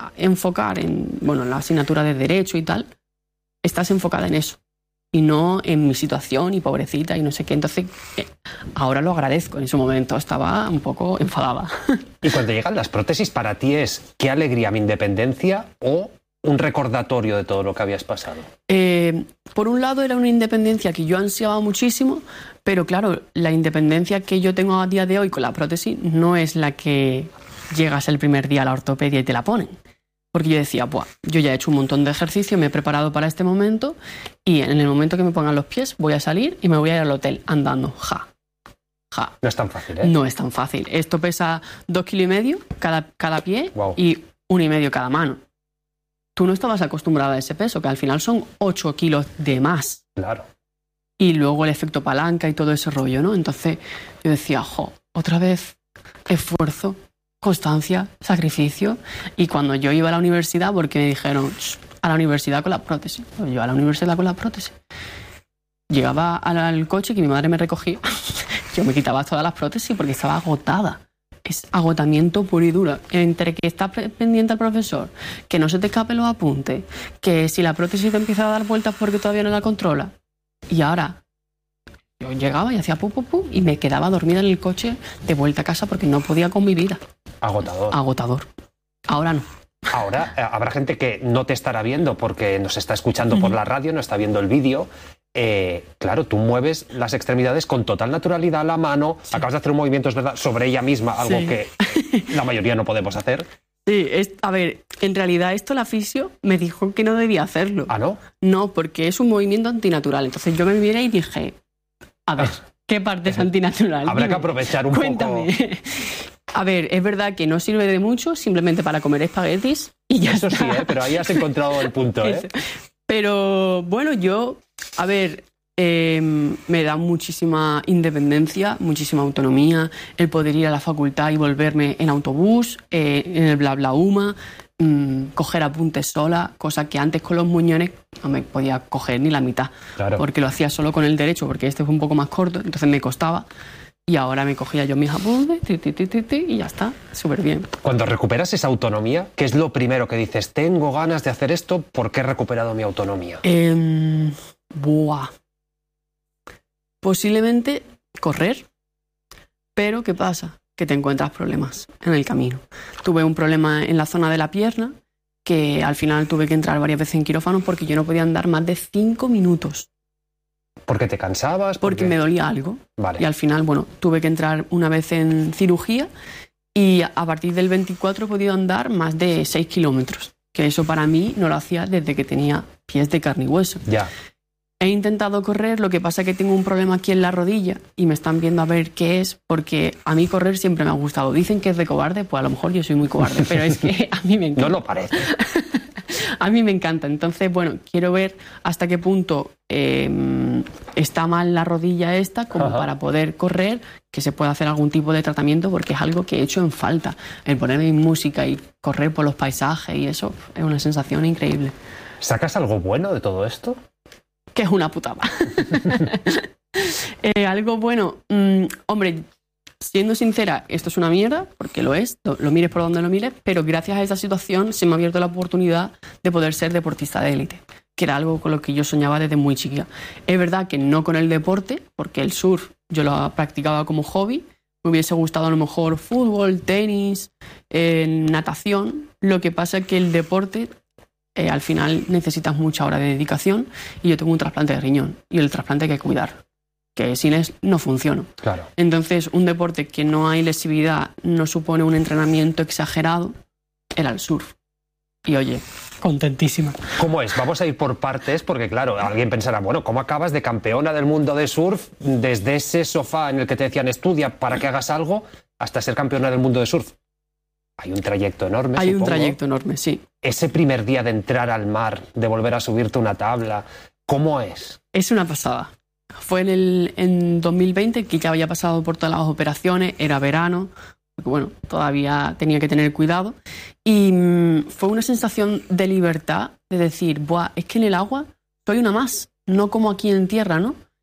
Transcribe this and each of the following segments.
enfocar en la asignatura de Derecho y tal, estás enfocada en eso y no en mi situación y pobrecita y no sé qué. Entonces, ahora lo agradezco. En ese momento estaba un poco enfadada. Y cuando llegan las prótesis, ¿para ti es qué alegría, mi independencia o un recordatorio de todo lo que habías pasado? Por un lado era una independencia que yo ansiaba muchísimo, pero claro, la independencia que yo tengo a día de hoy con la prótesis no es la que llegas el primer día a la ortopedia y te la ponen. Porque yo decía, yo ya he hecho un montón de ejercicio, me he preparado para este momento y en el momento que me pongan los pies voy a salir y me voy a ir al hotel andando. No es tan fácil, ¿eh? No es tan fácil. Esto pesa 2,5 kilos cada pie. Wow. Y 1,5 cada mano. Tú no estabas acostumbrada a ese peso, que al final son 8 kilos de más. Claro. Y luego el efecto palanca y todo ese rollo, ¿no? Entonces yo decía, otra vez esfuerzo, constancia, sacrificio. Y cuando yo iba a la universidad, porque me dijeron, a la universidad con la prótesis. Pues yo a la universidad con la prótesis. Llegaba al coche que mi madre me recogía. Yo me quitaba todas las prótesis porque estaba agotada. Es agotamiento puro y duro. Entre que estás pendiente al profesor, que no se te escapen los apuntes, que si la prótesis te empieza a dar vueltas porque todavía no la controla. Y ahora, yo llegaba y hacía pu y me quedaba dormida en el coche de vuelta a casa porque no podía con mi vida. Agotador. Ahora no. Ahora habrá gente que no te estará viendo porque nos está escuchando por la radio, no está viendo el vídeo. Claro, tú mueves las extremidades con total naturalidad, la mano, sí. Acabas de hacer un movimiento, es verdad, sobre ella misma, algo que la mayoría no podemos hacer. Sí, a ver, en realidad esto la fisio me dijo que no debía hacerlo. ¿Ah, no? No, porque es un movimiento antinatural. Entonces yo me miré y dije, a ver, ¿qué parte es antinatural? Habrá que aprovechar un Cuéntame. poco. A ver, es verdad que no sirve de mucho, simplemente para comer espaguetis y ya Eso está. sí, pero ahí has encontrado el punto, ¿eh? Pero bueno, a ver, me da muchísima independencia, muchísima autonomía, el poder ir a la facultad y volverme en autobús, en el BlaBlaUma, coger apuntes sola, cosa que antes con los muñones no me podía coger ni la mitad, claro. Porque lo hacía solo con el derecho, porque este fue un poco más corto, entonces me costaba. Y ahora me cogía yo mis apuntes, y ya está, súper bien. Cuando recuperas esa autonomía, ¿qué es lo primero que dices? Tengo ganas de hacer esto porque he recuperado mi autonomía. Posiblemente correr, pero ¿qué pasa? Que te encuentras problemas en el camino. Tuve un problema en la zona de la pierna, que al final tuve que entrar varias veces en quirófano porque yo no podía andar más de 5 minutos. ¿Porque te cansabas? Porque me dolía algo. Vale. Y al final, tuve que entrar una vez en cirugía y a partir del 24 he podido andar más de 6 kilómetros. Que eso para mí no lo hacía desde que tenía pies de carne y hueso. Ya. He intentado correr, lo que pasa es que tengo un problema aquí en la rodilla y me están viendo a ver qué es, porque a mí correr siempre me ha gustado. Dicen que es de cobarde, pues a lo mejor yo soy muy cobarde, pero es que a mí me encanta. No lo parece. A mí me encanta. Entonces, quiero ver hasta qué punto está mal la rodilla esta como para poder correr, que se pueda hacer algún tipo de tratamiento, porque es algo que he hecho en falta. El ponerme música y correr por los paisajes y eso es una sensación increíble. ¿Sacas algo bueno de todo esto? Que es una putada. Algo bueno, hombre, siendo sincera, esto es una mierda, porque lo es, lo mires por donde lo mires, pero gracias a esa situación se me ha abierto la oportunidad de poder ser deportista de élite, que era algo con lo que yo soñaba desde muy chiquita. Es verdad que no con el deporte, porque el surf yo lo practicaba como hobby, me hubiese gustado a lo mejor fútbol, tenis, natación. Lo que pasa es que el deporte al final necesitas mucha hora de dedicación y yo tengo un trasplante de riñón y el trasplante hay que cuidar, que sin él no funciona. Claro. Entonces, un deporte que no hay lesividad, no supone un entrenamiento exagerado, era el surf. Y oye, contentísima. ¿Cómo es? Vamos a ir por partes porque, claro, alguien pensará, ¿cómo acabas de campeona del mundo de surf desde ese sofá en el que te decían estudia para que hagas algo hasta ser campeona del mundo de surf? Hay un trayecto enorme, Hay supongo. un trayecto enorme, sí. Ese primer día de entrar al mar, de volver a subirte una tabla, ¿cómo es? Es una pasada. Fue en 2020, que ya había pasado por todas las operaciones, era verano, porque todavía tenía que tener cuidado. Y fue una sensación de libertad, de decir, es que en el agua soy una más, no como aquí en tierra, ¿no?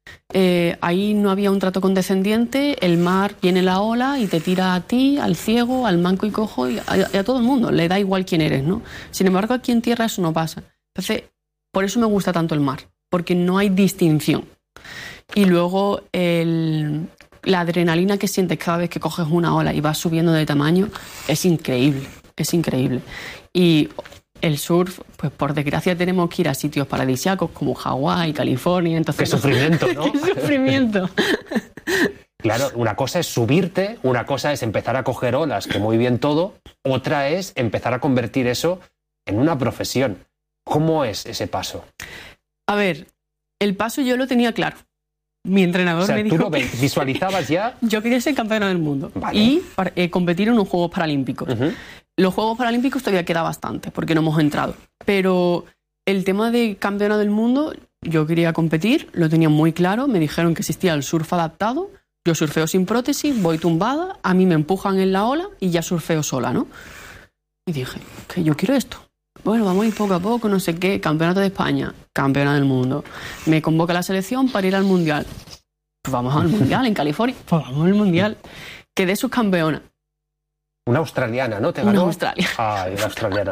Ahí no había un trato condescendiente, el mar viene la ola y te tira a ti, al ciego, al manco y cojo y a todo el mundo, le da igual quién eres, ¿no? Sin embargo, aquí en tierra eso no pasa. Entonces, por eso me gusta tanto el mar, porque no hay distinción. Y luego la adrenalina que sientes cada vez que coges una ola y vas subiendo de tamaño es increíble, es increíble. Y el surf, pues por desgracia tenemos que ir a sitios paradisíacos como Hawái, California, entonces... ¡Qué sufrimiento!, ¿no? ¡Qué sufrimiento! Claro, una cosa es subirte, una cosa es empezar a coger olas, que muy bien todo, otra es empezar a convertir eso en una profesión. ¿Cómo es ese paso? A ver, el paso yo lo tenía claro. Mi entrenador me dijo ¿tú lo visualizabas ya? Yo quería ser campeona del mundo y competir en los Juegos Paralímpicos. Los Juegos Paralímpicos todavía queda bastante porque no hemos entrado. Pero el tema de campeona del mundo, yo quería competir, lo tenía muy claro. Me dijeron que existía el surf adaptado. Yo surfeo sin prótesis, voy tumbada, a mí me empujan en la ola y ya surfeo sola, ¿no? Y dije, que yo quiero esto. Bueno, vamos a ir poco a poco, no sé qué. Campeonato de España, campeona del mundo. Me convoca la selección para ir al Mundial. Pues vamos al Mundial en California. Pues vamos al Mundial. Quedé subcampeona. Una australiana, ¿no? ¿Te ganó? Una australiana. Ay, una australiana.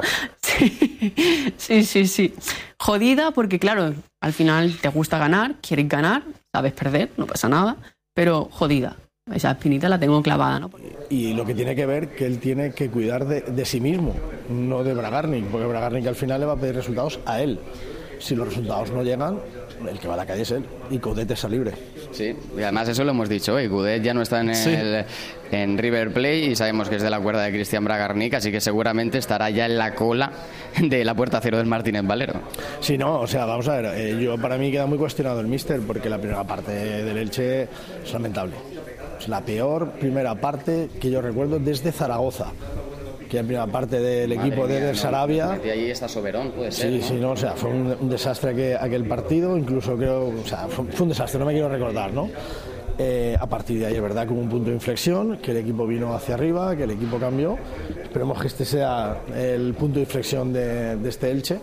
Sí. Jodida porque, claro, al final te gusta ganar, quieres ganar, sabes perder, no pasa nada, pero jodida. Esa espinita la tengo clavada, ¿no? Y lo que tiene que ver que él tiene que cuidar de sí mismo, no de Bragarnik, porque Bragarnik al final le va a pedir resultados a él. Si los resultados no llegan, el que va a la calle es él y Coudet está libre. Sí, y además eso lo hemos dicho hoy. Coudet ya no está en River Plate y sabemos que es de la cuerda de Cristian Bragarnik, así que seguramente estará ya en la cola de la puerta cero del Martínez Valero. Sí, no, o sea, vamos a ver, para mí queda muy cuestionado el míster porque la primera parte del Elche es lamentable. Es la peor primera parte que yo recuerdo desde Zaragoza. Que en primera parte del equipo de Sarabia. Y ahí está Soberón, puede ser. Sí, no, o sea, fue un desastre aquel partido, incluso creo, o sea, fue un desastre, no me quiero recordar, ¿no? A partir de ahí, es verdad, como un punto de inflexión, que el equipo vino hacia arriba, que el equipo cambió. Esperemos que este sea el punto de inflexión de este Elche,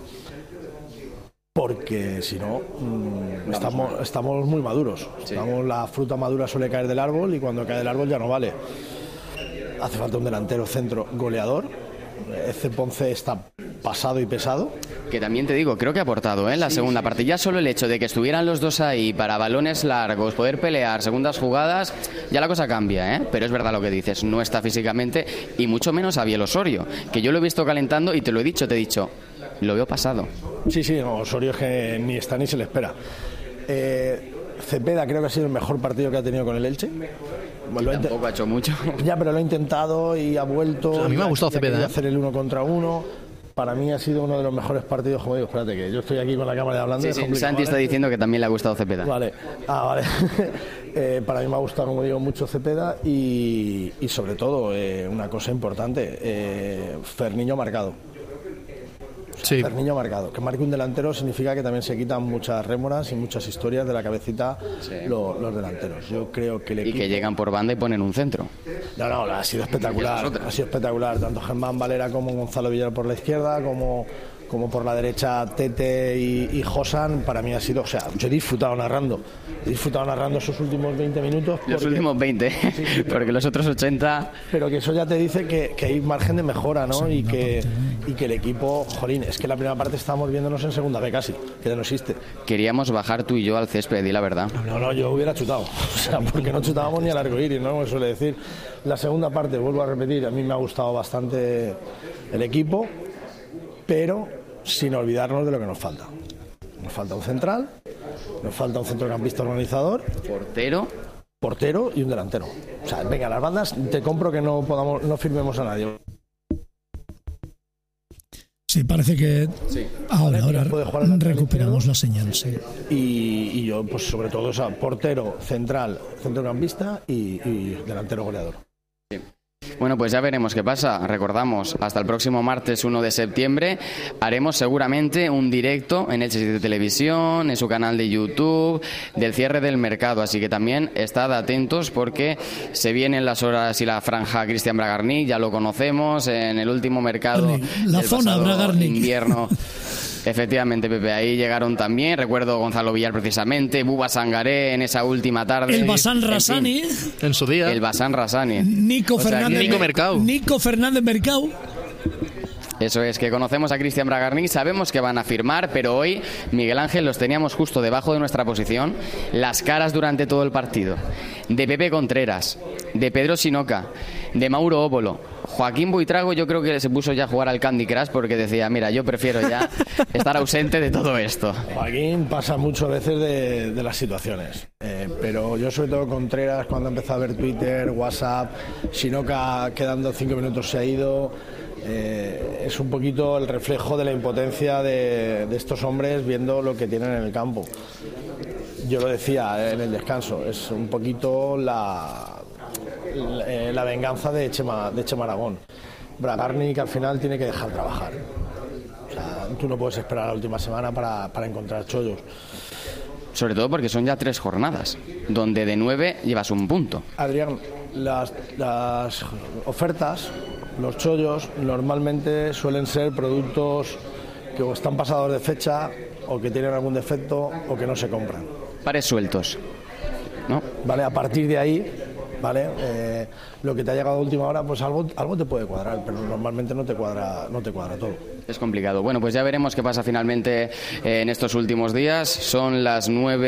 porque si no, estamos muy maduros. Sí. La fruta madura suele caer del árbol y cuando cae del árbol ya no vale. Hace falta un delantero centro goleador. Eze Ponce está pasado y pesado. Que también te digo, creo que ha aportado en la segunda parte. Ya solo el hecho de que estuvieran los dos ahí para balones largos, poder pelear, segundas jugadas, ya la cosa cambia, ¿eh? Pero es verdad lo que dices, no está físicamente y mucho menos a Biel Osorio, que yo lo he visto calentando y te lo he dicho, lo veo pasado. Sí, no, Osorio es que ni está ni se le espera. Cepeda creo que ha sido el mejor partido que ha tenido con el Elche. Tampoco ha hecho mucho. Ya, pero lo ha intentado y ha vuelto. A mí me ha gustado Cepeda. Hacer el 1 contra 1. Para mí ha sido uno de los mejores partidos. Como digo, espérate, que yo estoy aquí con la cámara hablando. Sí, Santi está diciendo que también le ha gustado Cepeda. Vale. Para mí me ha gustado, como digo, mucho Cepeda y sobre todo, una cosa importante, Ferniño marcado. Sí. Ferniño marcado. Que marque un delantero significa que también se quitan muchas rémoras y muchas historias de la cabecita los delanteros. Yo creo que el equipo... Y que llegan por banda y ponen un centro. No, ha sido espectacular. Ha sido espectacular. Tanto Germán Valera como Gonzalo Villar por la izquierda, como por la derecha Tete y Josan. Para mí ha sido... O sea, yo he disfrutado narrando esos últimos 20 minutos. Los últimos 20, sí, porque los otros 80... Pero que eso ya te dice que hay margen de mejora, ¿no? Y que el equipo... Jolín, es que la primera parte estábamos viéndonos en segunda B casi, que ya no existe. Queríamos bajar tú y yo al césped, di la verdad. No, yo hubiera chutado. O sea, porque no chutábamos ni al arcoíris, ¿no? Como suele decir. La segunda parte, vuelvo a repetir, a mí me ha gustado bastante el equipo, pero sin olvidarnos de lo que nos falta. Nos falta un central, nos falta un centrocampista organizador, portero y un delantero. O sea, venga, las bandas te compro que no firmemos a nadie. Sí, parece que ahora recuperamos la señal, sí. Y yo, pues sobre todo, o sea, portero, central, centrocampista y delantero goleador. Sí. Bueno, pues ya veremos qué pasa. Recordamos, hasta el próximo martes 1 de septiembre haremos seguramente un directo en Elche City Televisión, en su canal de YouTube, del cierre del mercado. Así que también estad atentos porque se vienen las horas y la franja Cristian Bragarnik, ya lo conocemos, en el último mercado la zona Bragarnik. Invierno. Efectivamente, Pepe, ahí llegaron también, recuerdo Gonzalo Villar precisamente, Buba Sangaré en esa última tarde. El Basan Rassani. En su día. El Basan Rassani. Nico Fernández Mercado. Eso es, que conocemos a Cristian Bragarni, sabemos que van a firmar, pero hoy, Miguel Ángel, los teníamos justo debajo de nuestra posición, las caras durante todo el partido, de Pepe Contreras, de Pedro Sinoca, de Mauro Óbolo. Joaquín Buitrago yo creo que se puso ya a jugar al Candy Crush porque decía, mira, yo prefiero ya estar ausente de todo esto. Joaquín pasa mucho a veces de las situaciones, pero yo sobre todo Contreras, cuando empezó a ver Twitter, WhatsApp, Sinoca quedando 5 minutos se ha ido. Es un poquito el reflejo de la impotencia de estos hombres viendo lo que tienen en el campo. Yo lo decía en el descanso, es un poquito la venganza de Chema Aragón. Bragarni, que al final tiene que dejar trabajar. O sea, tú no puedes esperar la última semana para encontrar chollos. Sobre todo porque son ya 3 jornadas, donde de 9 llevas un punto. Adrián, las ofertas, los chollos, normalmente suelen ser productos que o están pasados de fecha o que tienen algún defecto o que no se compran. Pares sueltos, ¿no? Vale, a partir de ahí, vale, lo que te ha llegado a última hora, pues algo te puede cuadrar, pero normalmente no te cuadra todo. Es complicado. Bueno, pues ya veremos qué pasa finalmente en estos últimos días. Son las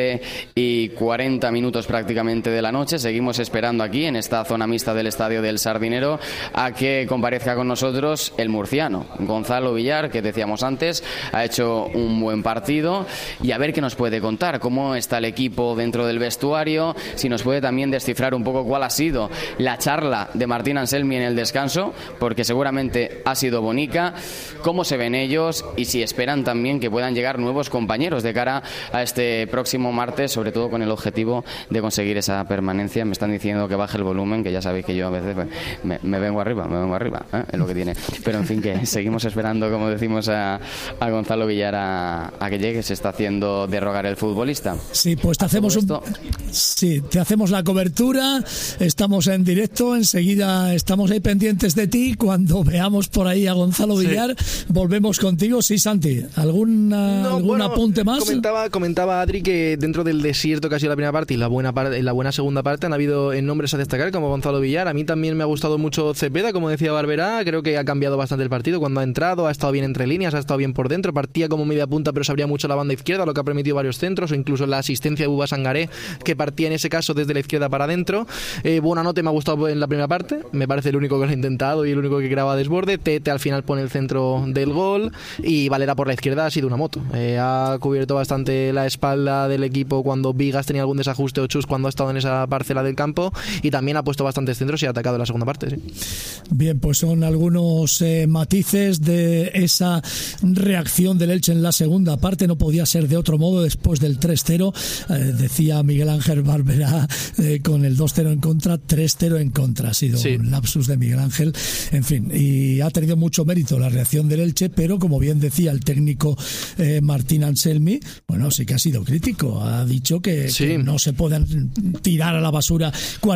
9:40 prácticamente de la noche. Seguimos esperando aquí, en esta zona mixta del Estadio del Sardinero, a que comparezca con nosotros el murciano, Gonzalo Villar, que decíamos antes, ha hecho un buen partido, y a ver qué nos puede contar, cómo está el equipo dentro del vestuario, si nos puede también descifrar un poco cuál ha sido la charla de Martín Anselmi en el descanso, porque seguramente ha sido bonica, cómo se ven ellos y si esperan también que puedan llegar nuevos compañeros de cara a este próximo martes, sobre todo con el objetivo de conseguir esa permanencia. Me están diciendo que baje el volumen, que ya sabéis que yo a veces me vengo arriba, es lo que tiene. Pero en fin, que seguimos esperando, como decimos, a Gonzalo Villar a que llegue. Se está haciendo de rogar el futbolista. Sí, pues te hacemos te hacemos la cobertura, estamos en directo, enseguida estamos ahí pendientes de ti. Cuando veamos por ahí a Gonzalo Villar, volvemos contigo. Sí, Santi, ¿algún apunte más? Comentaba Adri que dentro del desierto que ha sido la primera parte y la buena segunda parte han habido nombres a destacar como Gonzalo Villar. A mí también me ha gustado mucho Cepeda, como decía Barberá. Creo que ha cambiado bastante el partido cuando ha entrado, ha estado bien entre líneas, ha estado bien por dentro, partía como media punta pero se abría mucho la banda izquierda, lo que ha permitido varios centros o incluso la asistencia de Buba Sangaré, que partía en ese caso desde la izquierda para adentro. Buonanotte me ha gustado en la primera parte, me parece el único que lo ha intentado y el único que creaba desborde. Tete al final pone el centro del gol y Valera por la izquierda ha sido una moto. Ha cubierto bastante la espalda del equipo cuando Vigas tenía algún desajuste o Chus cuando ha estado en esa parcela del campo, y también ha puesto bastantes centros y ha atacado en la segunda parte. Sí. Bien, pues son algunos matices de esa reacción del Elche en la segunda parte. No podía ser de otro modo después del 3-0. Decía Miguel Ángel Barberá, con el 2-0 en contra, 3-0 en contra. Ha sido un lapsus de Miguel Ángel. En fin, y ha tenido mucho mérito la reacción del Elche, pero como bien decía el técnico Martín Anselmi, bueno, sí que ha sido crítico. Ha dicho que no se pueden tirar a la basura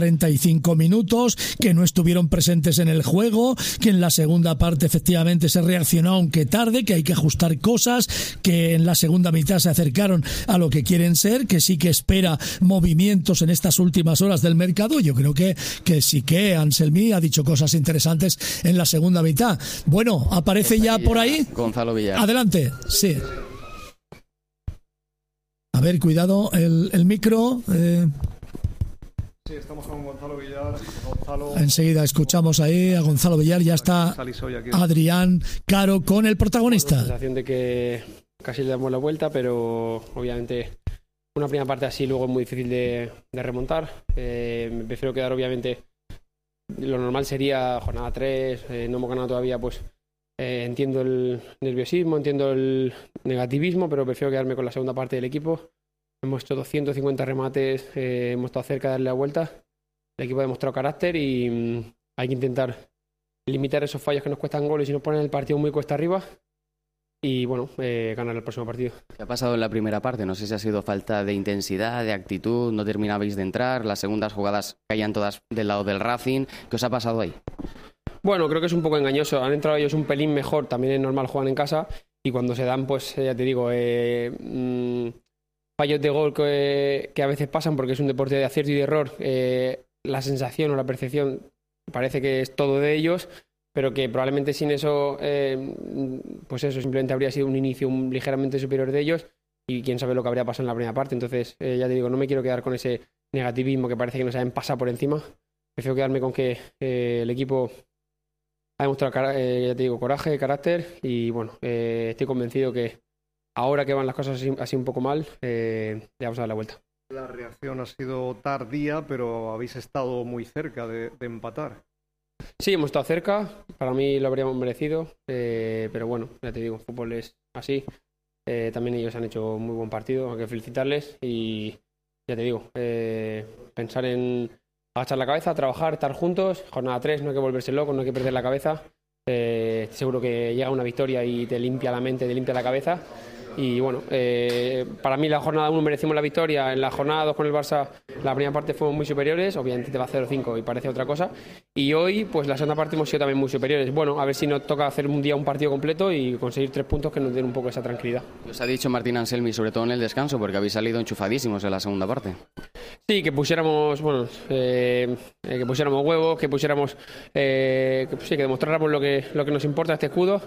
45 minutos, que no estuvieron presentes en el juego, que en la segunda parte efectivamente se reaccionó aunque tarde, que hay que ajustar cosas, que en la segunda mitad se acercaron a lo que quieren ser, que sí que espera movimientos en estas últimas horas del mercado. Yo creo que sí que Anselmi ha dicho cosas interesantes en la segunda mitad. Bueno, aparece ya por ahí Gonzalo Villar. Adelante, sí. A ver, cuidado, el micro. Sí, estamos con Gonzalo Villar. Enseguida escuchamos ahí a Gonzalo Villar. Ya está Adrián Caro con el protagonista. La sensación de que casi le damos la vuelta, pero obviamente una primera parte así luego es muy difícil de remontar. Me prefiero quedar, obviamente, lo normal sería jornada 3, no hemos ganado todavía, pues entiendo el nerviosismo, entiendo el negativismo, pero prefiero quedarme con la segunda parte del equipo. Hemos hecho 250 remates, hemos estado cerca de darle la vuelta. El equipo ha demostrado carácter y hay que intentar limitar esos fallos que nos cuestan goles y nos ponen el partido muy cuesta arriba. Y bueno, ganar el próximo partido. ¿Qué ha pasado en la primera parte? No sé si ha sido falta de intensidad, de actitud, no terminabais de entrar, las segundas jugadas caían todas del lado del Racing. ¿Qué os ha pasado ahí? Bueno, creo que es un poco engañoso. Han entrado ellos un pelín mejor, también es normal, juegan en casa. y cuando se dan, pues ya te digo, fallos de gol que a veces pasan porque es un deporte de acierto y de error, la sensación o la percepción parece que es todo de ellos, pero que probablemente sin eso, pues eso, simplemente habría sido un inicio ligeramente superior de ellos y quién sabe lo que habría pasado en la primera parte. Entonces, ya te digo, no me quiero quedar con ese negativismo que parece que nos han pasado por encima. Prefiero quedarme con que el equipo ha demostrado, ya te digo, coraje, carácter y bueno, estoy convencido que ahora que van las cosas así un poco mal, le vamos a dar la vuelta. La reacción ha sido tardía, pero habéis estado muy cerca de empatar. Sí, hemos estado cerca, para mí lo habríamos merecido, pero bueno, ya te digo, el fútbol es así. También ellos han hecho muy buen partido, hay que felicitarles y ya te digo, pensar en agachar la cabeza, trabajar, estar juntos. Jornada 3, no hay que volverse locos, no hay que perder la cabeza. Seguro que llega una victoria y te limpia la mente, te limpia la cabeza. Y bueno, para mí la jornada 1 merecimos la victoria. En la jornada 2 con el Barça, la primera parte fuimos muy superiores. Obviamente te va 0-5 y parece otra cosa. Y hoy, pues la segunda parte hemos sido también muy superiores. Bueno, a ver si nos toca hacer un día un partido completo y conseguir 3 puntos que nos den un poco esa tranquilidad. Os ha dicho Martín Anselmi, sobre todo en el descanso, porque habéis salido enchufadísimos en la segunda parte. Sí, que pusiéramos, bueno, que pusiéramos huevos, que pusiéramos, que demostráramos lo que nos importa este escudo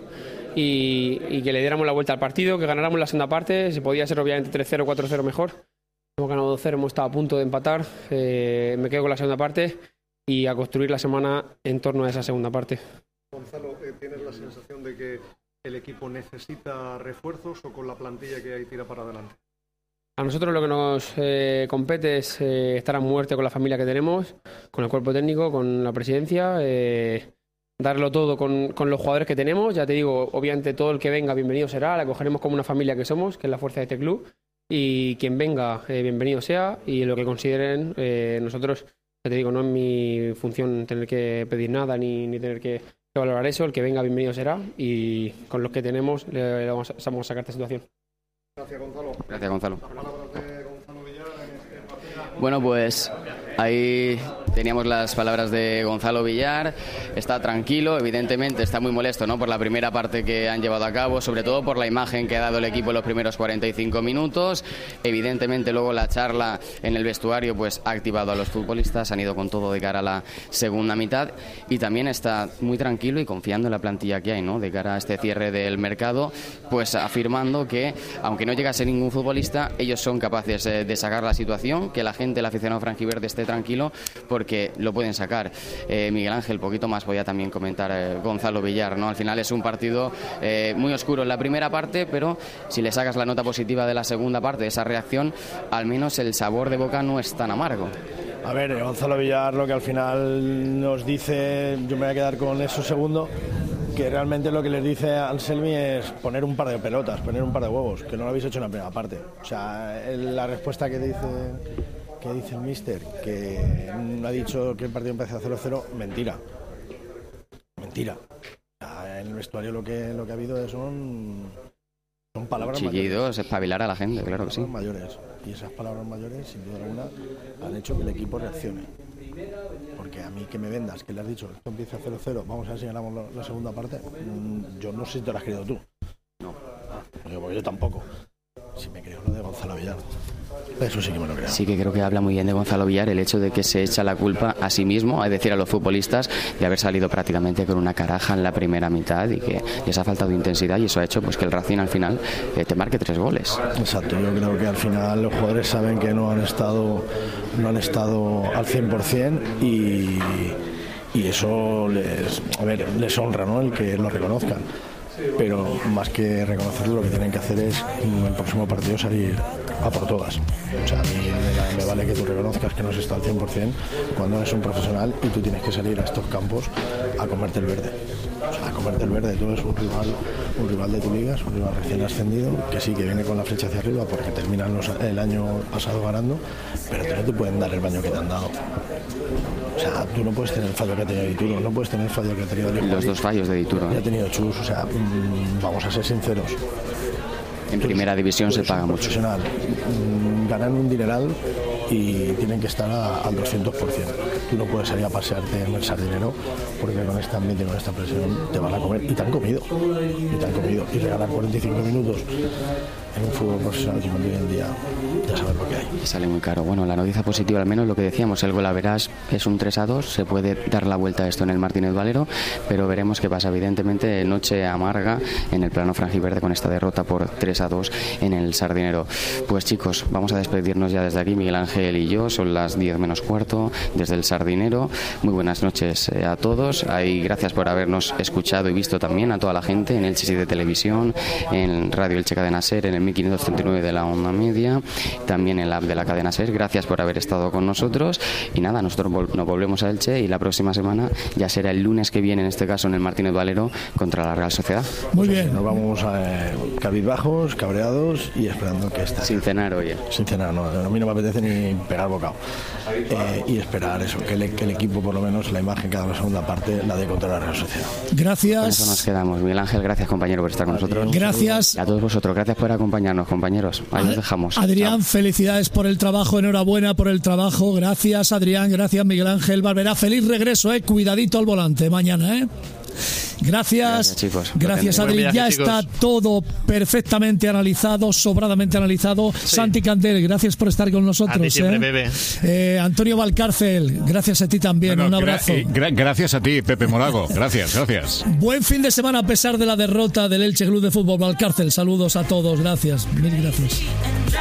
y que le diéramos la vuelta al partido, que ganáramos la segunda parte. Si podía ser obviamente 3-0, 4-0 mejor. Hemos ganado 2-0, hemos estado a punto de empatar. Me quedo con la segunda parte y a construir la semana en torno a esa segunda parte. Gonzalo, ¿tienes la sensación de que el equipo necesita refuerzos o con la plantilla que hay tira para adelante? A nosotros lo que nos compete es estar a muerte con la familia que tenemos, con el cuerpo técnico, con la presidencia, darlo todo con los jugadores que tenemos. Ya te digo, obviamente todo el que venga bienvenido será, la cogeremos como una familia que somos, que es la fuerza de este club, y quien venga bienvenido sea, y lo que consideren. Nosotros, ya te digo, no es mi función tener que pedir nada ni tener que valorar eso. El que venga bienvenido será, y con los que tenemos le vamos a sacar esta situación. Gracias, Gonzalo. Gracias, Gonzalo. Palabras de Gonzalo Villar en este partido. Bueno, pues ahí teníamos las palabras de Gonzalo Villar. Está tranquilo, evidentemente está muy molesto, ¿no?, por la primera parte que han llevado a cabo, sobre todo por la imagen que ha dado el equipo en los primeros 45 minutos. Evidentemente luego la charla en el vestuario pues ha activado a los futbolistas, han ido con todo de cara a la segunda mitad y también está muy tranquilo y confiando en la plantilla que hay, ¿no?, de cara a este cierre del mercado, pues afirmando que aunque no llegase ningún futbolista, ellos son capaces de sacar la situación, que la gente, el aficionado franjiverde esté tranquilo porque lo pueden sacar. Miguel Ángel, poquito más voy a también comentar Gonzalo Villar, ¿no? Al final es un partido muy oscuro en la primera parte, pero si le sacas la nota positiva de la segunda parte, de esa reacción, al menos el sabor de boca no es tan amargo. A ver, Gonzalo Villar lo que al final nos dice, yo me voy a quedar con eso segundo, que realmente lo que les dice a Anselmi es poner un par de pelotas, poner un par de huevos, que no lo habéis hecho en la primera parte. O sea, la respuesta que dice el míster, que ha dicho que el partido empezó a 0-0, mentira. En el vestuario lo que ha habido son palabras chillidos, mayores. espabilar a la gente, claro que sí. Mayores. Y esas palabras mayores, sin duda alguna, han hecho que el equipo reaccione. Porque a mí que me vendas, que le has dicho, esto empieza a 0-0, vamos a ver si ganamos la segunda parte, yo no sé si te lo has creído tú. No. Porque yo tampoco. Si me creo lo de Gonzalo Villar, eso sí que me lo creo. Sí que creo que habla muy bien de Gonzalo Villar el hecho de que se echa la culpa a sí mismo, es decir, a los futbolistas, de haber salido prácticamente con una caraja en la primera mitad y que les ha faltado intensidad, y eso ha hecho pues que el Racing al final te marque 3 goles. Exacto, yo creo que al final los jugadores saben que no han estado al 100% y eso les honra, ¿no?, el que lo reconozcan. Pero más que reconocerlo, lo que tienen que hacer es en el próximo partido salir a por todas. O sea, a mí me vale que tú reconozcas que no has estado al 100% cuando eres un profesional y tú tienes que salir a estos campos a comerte el verde. O sea, a comerte el verde. Tú eres un rival de tu liga, es un rival recién ascendido, que sí, que viene con la flecha hacia arriba porque terminan el año pasado ganando, pero que no te pueden dar el baño que te han dado. O sea, tú no puedes tener el fallo que ha tenido Dituro, no puedes tener el fallo que ha tenido Dituro. Los dos fallos de Dituro. Ya ha tenido Chus, o sea, vamos a ser sinceros. En primera división se paga mucho. Ganan un dineral y tienen que estar al 200%. tú no puedes salir a pasearte en el Sardinero porque con este ambiente y con esta presión te van a comer y te han comido y regalar 45 minutos en un fútbol profesional como hoy en día, ya sabes lo que hay. Sale muy caro. Bueno, la noticia positiva, al menos lo que decíamos, el Golaveras es un 3-2, se puede dar la vuelta a esto en el Martínez Valero, pero veremos qué pasa. Evidentemente, noche amarga en el plano franjiverde con esta derrota por 3-2 en el Sardinero. Pues chicos, vamos a despedirnos ya desde aquí, Miguel Ángel y yo, son las 10 menos cuarto, desde el Sardinero. Muy buenas noches a todos, y gracias por habernos escuchado y visto también a toda la gente en el Elche de Televisión, en Radio Elche Cadena Ser, en el 1539 de la onda media, también en la app de la cadena Ser. Gracias por haber estado con nosotros y nada, nosotros nos volvemos a Elche y la próxima semana ya será el lunes que viene, en este caso en el Martínez Valero, contra la Real Sociedad. Muy bien. Nos vamos cabizbajos, cabreados y esperando que esté. Sin cenar, oye. Sin cenar, no, a mí no me apetece ni pegar bocado. Y esperar eso, que el equipo, por lo menos la imagen que da la segunda parte, la de contra la Real Sociedad. Gracias. Con eso nos quedamos. Miguel Ángel, gracias compañero por estar con nosotros. Gracias. Y a todos vosotros, gracias por acompañarnos, compañeros. Ahí os dejamos. Adrián, Chao. felicidades por el trabajo, enhorabuena por el trabajo. Gracias, Adrián, gracias, Miguel Ángel Barberá. Feliz regreso, cuidadito al volante mañana, Gracias, chicos. Gracias, Adri. Viaje, ya chicos. está todo perfectamente analizado, sobradamente analizado. Sí. Santi Candel, gracias por estar con nosotros. A ti siempre, bebé. Antonio Valcárcel, gracias a ti también. No, un abrazo. Gracias a ti, Pepe Morago. Gracias. Buen fin de semana a pesar de la derrota del Elche Club de Fútbol. Valcárcel, saludos a todos. Gracias, mil gracias.